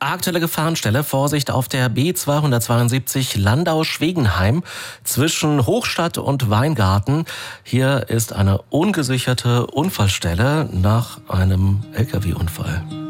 Aktuelle Gefahrenstelle, Vorsicht auf der B272 Landau-Schwegenheim zwischen Hochstadt und Weingarten. Hier ist eine ungesicherte Unfallstelle nach einem LKW-Unfall.